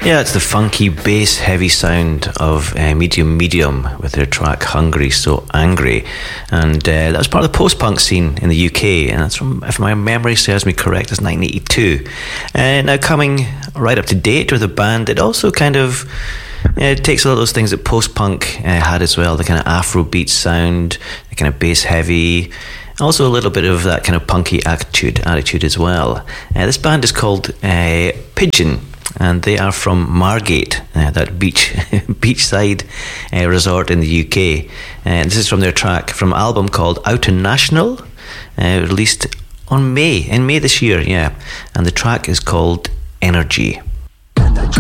Yeah, it's the funky bass heavy sound of Medium with their track Hungry So Angry. And that was part of the post-punk scene in the UK, and that's from, if my memory serves me correct, it's 1982. Now coming right up to date with the band, it also kind of it takes a lot of those things that post-punk had as well, the kind of Afrobeat sound, the kind of bass heavy, also a little bit of that kind of punky attitude as well. This band is called Pigeon, and they are from Margate, that beachside resort in the UK. And this is from their track from an album called Out and National, released in May this year, yeah. And the track is called Energy.